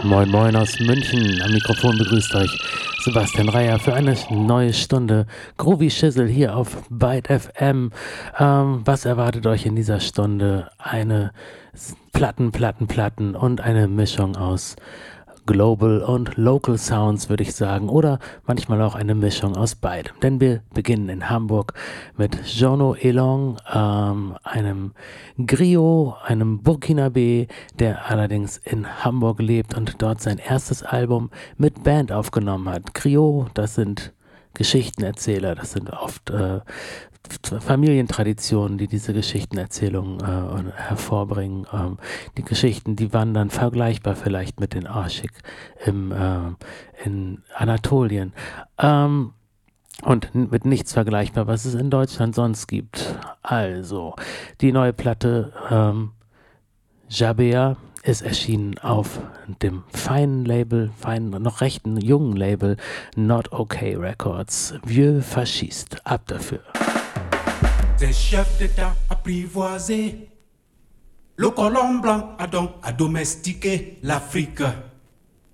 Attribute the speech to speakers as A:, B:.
A: Moin Moin aus München. Am Mikrofon begrüßt euch Sebastian Reier für eine neue Stunde Groovy Shizzle hier auf Byte FM. Was erwartet euch in dieser Stunde? Eine Platten und eine Mischung aus Global und Local Sounds, würde ich sagen, oder manchmal auch eine Mischung aus beidem. Denn wir beginnen in Hamburg mit Jono Elong, einem Griot, einem Burkinabé, der allerdings in Hamburg lebt und dort sein erstes Album mit Band aufgenommen hat. Griot, das sind Geschichtenerzähler, das sind oft Familientraditionen, die diese Geschichtenerzählung hervorbringen. Die Geschichten, die waren dann vergleichbar vielleicht mit den Aşık in Anatolien. Und mit nichts vergleichbar, was es in Deutschland sonst gibt. Also, die neue Platte Jabea ist erschienen auf dem feinen Label, noch recht jungen Label Not Okay Records. Vieux Faschist, ab dafür.
B: Ces chefs d'État apprivoisés, le colon blanc a donc domestiqué l'Afrique.